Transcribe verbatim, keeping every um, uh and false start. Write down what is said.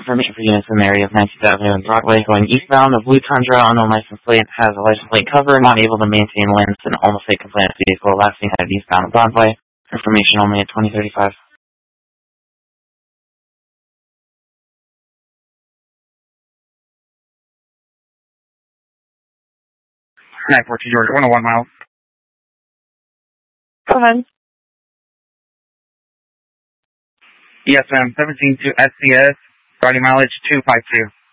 Information for units in the area of nineteenth Avenue and Broadway going eastbound of Blue Tundra on the license plate has a license plate cover, not able to maintain lanes and almost a compliant vehicle last seen headed eastbound of Broadway. Information only at twenty thirty-five. nine fourteen Georgia, one oh one miles. Go ahead. Yes, ma'am. seventeen to S C S, starting mileage two five two.